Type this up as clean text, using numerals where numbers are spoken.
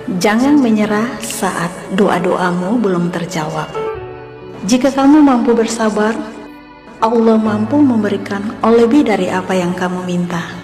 Jangan menyerah saat doa-doamu belum terjawab. Jika kamu mampu bersabar, Allah mampu memberikan lebih dari apa yang kamu minta.